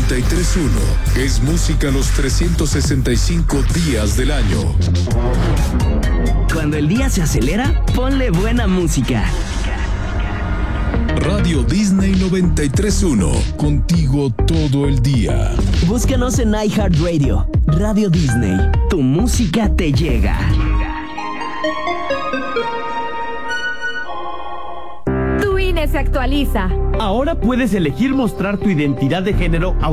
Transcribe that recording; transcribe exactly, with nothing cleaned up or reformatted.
noventa y tres punto uno es música los trescientos sesenta y cinco días del año. Cuando el día se acelera, ponle buena música. Radio Disney noventa y tres punto uno, contigo todo el día. Búscanos en iHeartRadio. Radio Disney, tu música te llega. Tu I N E se actualiza. Ahora puedes elegir mostrar tu identidad de género